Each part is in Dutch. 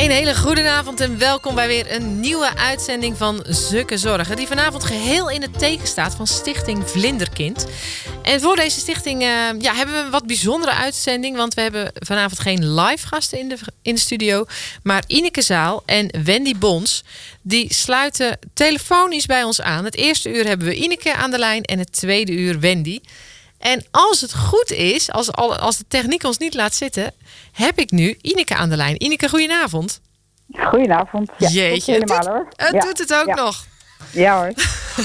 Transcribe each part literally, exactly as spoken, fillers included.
Een hele goede avond en welkom bij weer een nieuwe uitzending van Zukke Zorgen. Die vanavond geheel in het teken staat van Stichting Vlinderkind. En voor deze stichting uh, ja, hebben we een wat bijzondere uitzending. Want we hebben vanavond geen live gasten in de, in de studio. Maar Ineke Zaal en Wendy Bons, die sluiten telefonisch bij ons aan. Het eerste uur hebben we Ineke aan de lijn en het tweede uur Wendy. En als het goed is, als, als de techniek ons niet laat zitten, heb ik nu Ineke aan de lijn. Ineke, goedenavond. Goedenavond. Ja, Jeetje, helemaal, het, doet, hoor. het ja. doet het ook ja. nog. Ja hoor.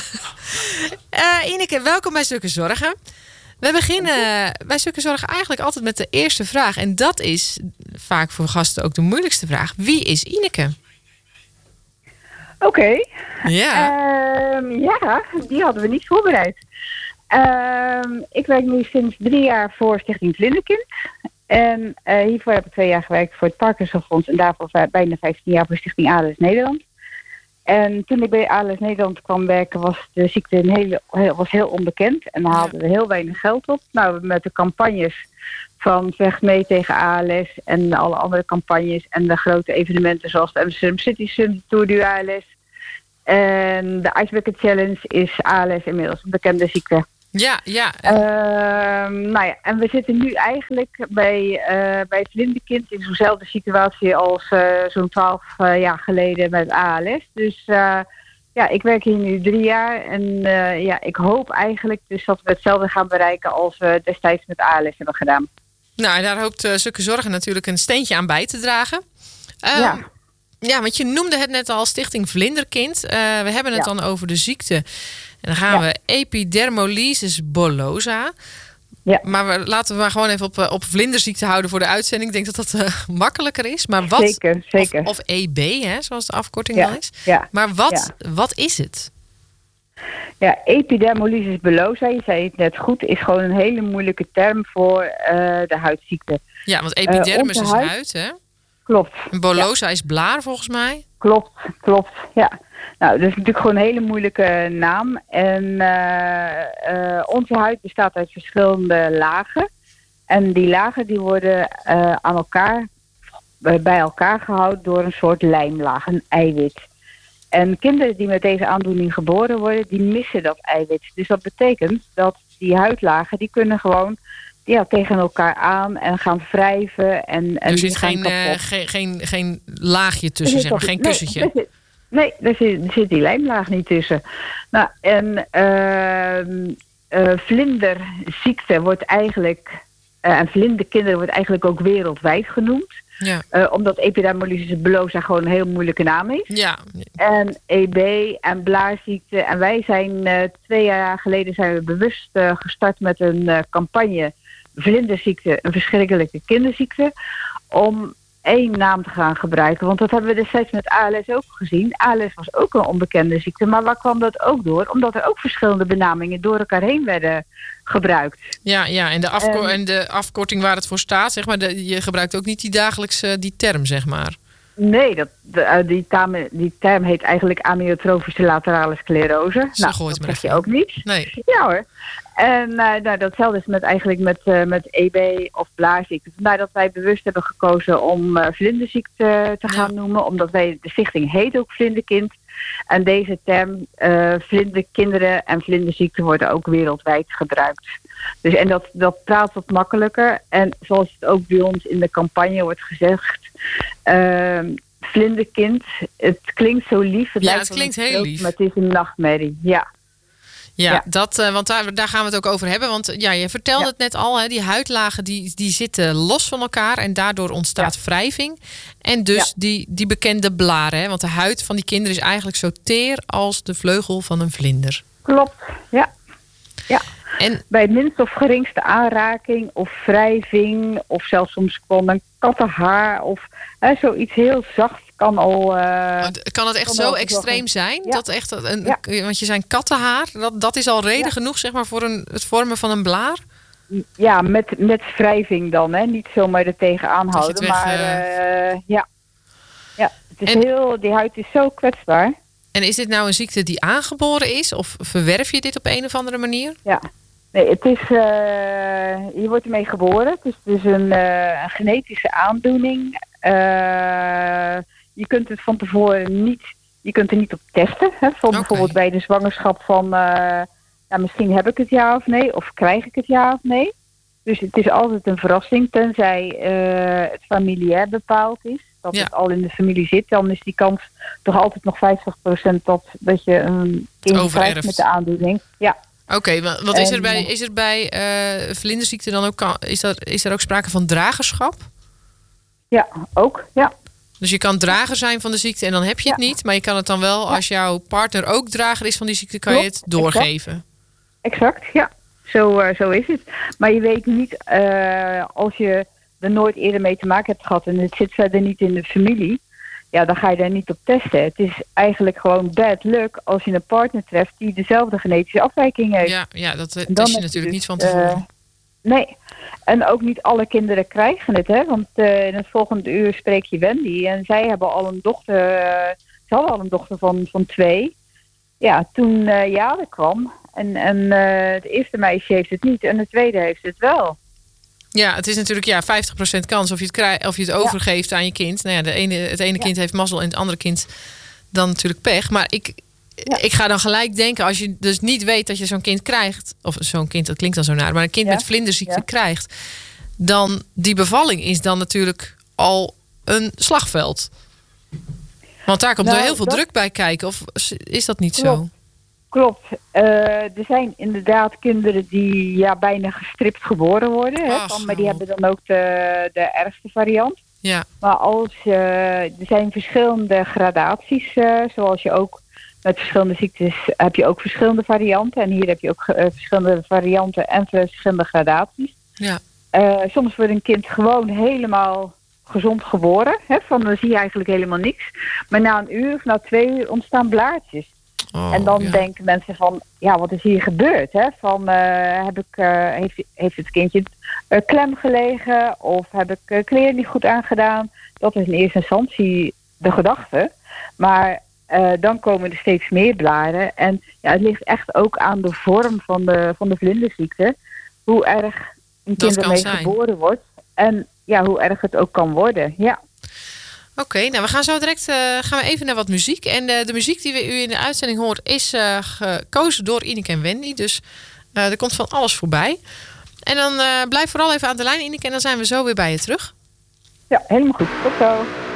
uh, Ineke, welkom bij Zukke Zorgen. We beginnen uh, bij Zukke Zorgen eigenlijk altijd met de eerste vraag. En dat is vaak voor gasten ook de moeilijkste vraag. Wie is Ineke? Oké. Okay. Ja. Um, ja, die hadden we niet voorbereid. Um, ik werk nu sinds drie jaar voor Stichting Vlinderkind. En uh, hiervoor heb ik twee jaar gewerkt voor het Parkinsonfonds en daarvoor bijna vijftien jaar voor Stichting A L S Nederland. En toen ik bij A L S Nederland kwam werken was de ziekte een hele, was heel onbekend. En daar haalden we heel weinig geld op. Nou, met de campagnes van Vecht mee tegen A L S en alle andere campagnes en de grote evenementen zoals de Amsterdam City Sun, Tour du A L S. En de Ice Bucket Challenge is A L S inmiddels een bekende ziekte. Ja, ja. Uh, nou ja, en we zitten nu eigenlijk bij, uh, bij het Vlinderkind in zo'nzelfde situatie als uh, zo'n twaalf uh, jaar geleden met A L S. Dus uh, ja, ik werk hier nu drie jaar en uh, ja, ik hoop eigenlijk dus dat we hetzelfde gaan bereiken als we destijds met A L S hebben gedaan. Nou, en daar hoopt uh, Zukke Zorgen natuurlijk een steentje aan bij te dragen. Uh, ja. Ja, want je noemde het net al Stichting Vlinderkind. Uh, we hebben het ja. dan over de ziekte. En dan gaan ja. we epidermolysis bullosa. Ja. Maar we, laten we maar gewoon even op, op vlinderziekte houden voor de uitzending. Ik denk dat dat uh, makkelijker is. Maar wat, zeker, zeker. Of, of E B, hè, zoals de afkorting ja. dan is. Ja. Maar wat, ja. wat is het? Ja, epidermolysis bullosa, je zei het net goed, is gewoon een hele moeilijke term voor uh, de huidziekte. Ja, want epidermis uh, is huid, huid, hè? Klopt. En bullosa ja. is blaar, volgens mij. Klopt, klopt, ja. Nou, dat is natuurlijk gewoon een hele moeilijke naam. En uh, uh, onze huid bestaat uit verschillende lagen. En die lagen die worden uh, aan elkaar, bij elkaar gehouden door een soort lijmlaag, een eiwit. En kinderen die met deze aandoening geboren worden, die missen dat eiwit. Dus dat betekent dat die huidlagen, die kunnen gewoon ja, tegen elkaar aan en gaan wrijven. En, en er zit die gaan geen, uh, geen, geen, geen laagje tussen, zeg maar, geen kussentje. Nee, nee er, zit, er zit die lijmlaag niet tussen. Nou, en uh, uh, vlinderziekte wordt eigenlijk, uh, en vlinderkinderen wordt eigenlijk ook wereldwijd genoemd. Ja. Uh, omdat epidermolysis bullosa gewoon een heel moeilijke naam is. Ja. En E B en blaarziekte. En wij zijn uh, twee jaar geleden zijn we bewust uh, gestart met een uh, campagne vlinderziekte, een verschrikkelijke kinderziekte, om één naam te gaan gebruiken. Want dat hebben we destijds met A L S ook gezien. A L S was ook een onbekende ziekte. Maar waar kwam dat ook door? Omdat er ook verschillende benamingen door elkaar heen werden gebruikt. Ja, ja en, de afko- en, en de afkorting waar het voor staat, zeg maar, de, je gebruikt ook niet die dagelijks uh, die term, zeg maar. Nee, dat, de, uh, die, term, die term heet eigenlijk amyotrofische laterale sclerose. Zo nou, gooit dat me zeg je ook niet. Nee. Ja hoor. En uh, nou, datzelfde is met, eigenlijk met, uh, met E B of blaarziekte. Vandaar dat wij bewust hebben gekozen om uh, vlinderziekte te gaan ja. noemen. Omdat wij, de stichting heet ook Vlinderkind. En deze term, uh, vlinderkinderen en vlinderziekte, worden ook wereldwijd gebruikt. Dus, en dat, dat praat wat makkelijker. En zoals het ook bij ons in de campagne wordt gezegd, Uh, vlinderkind, het klinkt zo lief. Het ja, lijkt het klinkt heel strook, lief. Maar het is een nachtmerrie, ja. Ja, ja. Dat, uh, want daar, daar gaan we het ook over hebben. Want ja, je vertelde ja. het net al, hè, die huidlagen die, die zitten los van elkaar. En daardoor ontstaat ja. wrijving. En dus ja. die, die bekende blaren. Hè, want de huid van die kinderen is eigenlijk zo teer als de vleugel van een vlinder. Klopt, ja. ja. En bij minst of geringste aanraking of wrijving of zelfs soms gewoon een kattenhaar of hè, zoiets heel zacht kan al. Uh, kan het echt zo extreem zijn? Ja. Dat echt een, ja. Want je zei kattenhaar, dat, dat is al reden ja. genoeg, zeg maar, voor een, het vormen van een blaar? Ja, met, met wrijving dan, hè? Niet zomaar er tegenaan houden. Weg, maar uh... uh, ja. ja, het is en, heel, die huid is zo kwetsbaar. En is dit nou een ziekte die aangeboren is? Of verwerf je dit op een of andere manier? Ja. Nee, het is, uh, je wordt ermee geboren. Het is dus een, uh, een genetische aandoening. Uh, je kunt het van tevoren niet, je kunt er niet op testen. Hè? Van Okay. Bijvoorbeeld bij de zwangerschap van, uh, ja, misschien heb ik het ja of nee, of krijg ik het ja of nee. Dus het is altijd een verrassing, tenzij uh, het familiair bepaald is. Dat ja. het al in de familie zit, dan is die kans toch altijd nog vijftig procent dat, dat je een kind krijgt met de aandoening. Ja. Oké, okay, wat is er bij, is er bij uh, vlinderziekte dan ook, is, dat, is er ook sprake van dragerschap? Ja, ook, ja. Dus je kan drager zijn van de ziekte en dan heb je het ja. niet. Maar je kan het dan wel, ja. als jouw partner ook drager is van die ziekte, kan Klopt, je het doorgeven. Exact, exact ja. Zo, uh, zo is het. Maar je weet niet, uh, als je er nooit eerder mee te maken hebt gehad en het zit verder niet in de familie, ja, dan ga je daar niet op testen. Het is eigenlijk gewoon bad luck als je een partner treft die dezelfde genetische afwijking heeft. Ja, ja dat test je natuurlijk dus, niet van tevoren. Uh, nee, en ook niet alle kinderen krijgen het, hè. Want uh, in het volgende uur spreek je Wendy en zij hebben al een dochter, uh, ze hadden al een dochter van, van twee. Ja, toen uh, Jade kwam en, en uh, het eerste meisje heeft het niet en de tweede heeft het wel. Ja, het is natuurlijk ja, vijftig procent kans of je het, krijg, of je het overgeeft ja. aan je kind. Nou ja, de ene, het ene ja. kind heeft mazzel en het andere kind dan natuurlijk pech. Maar ik, ja. ik ga dan gelijk denken, als je dus niet weet dat je zo'n kind krijgt, of zo'n kind, dat klinkt dan zo naar, maar een kind ja. met vlinderziekte ja. krijgt, dan die bevalling is dan natuurlijk al een slagveld. Want daar komt nou, er heel veel dat... druk bij kijken. Of is dat niet Klopt. zo? Klopt. Uh, er zijn inderdaad kinderen die ja, bijna gestript geboren worden. Hè, van, maar die hebben dan ook de, de ergste variant. Ja. Maar als, uh, er zijn verschillende gradaties. Uh, zoals je ook met verschillende ziektes heb je ook verschillende varianten. En hier heb je ook uh, verschillende varianten en verschillende gradaties. Ja. Uh, soms wordt een kind gewoon helemaal gezond geboren. Hè, van, dan zie je eigenlijk helemaal niks. Maar na een uur of na twee uur ontstaan blaartjes. Oh, en dan ja. denken mensen van, ja, wat is hier gebeurd? Hè? Van, uh, heb ik, uh, heeft, heeft het kindje uh, klem gelegen? Of heb ik uh, kleren niet goed aangedaan? Dat is in eerste instantie de gedachte. Maar uh, dan komen er steeds meer blaren. En ja, het ligt echt ook aan de vorm van de, van de vlinderziekte. Hoe erg een kind ermee geboren wordt. En ja, hoe erg het ook kan worden, ja. Oké, okay, nou we gaan zo direct uh, gaan we even naar wat muziek. En uh, de muziek die we u in de uitzending hoort is uh, gekozen door Ineke en Wendy. Dus uh, er komt van alles voorbij. En dan uh, blijf vooral even aan de lijn, Ineke, en dan zijn we zo weer bij je terug. Ja, helemaal goed. Tot zo.